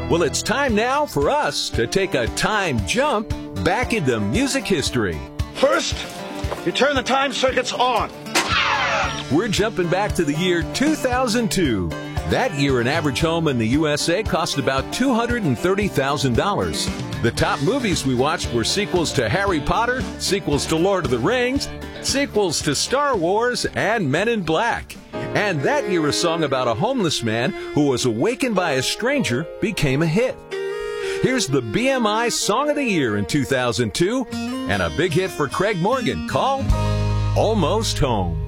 Well, it's time now for us to take a time jump back into music history. First, you turn the time circuits on. We're jumping back to the year 2002. That year, an average home in the USA cost about $230,000. The top movies we watched were sequels to Harry Potter, sequels to Lord of the Rings, sequels to Star Wars, and Men in Black. And that year, a song about a homeless man who was awakened by a stranger became a hit. Here's the BMI Song of the Year in 2002, and a big hit for Craig Morgan called Almost Home.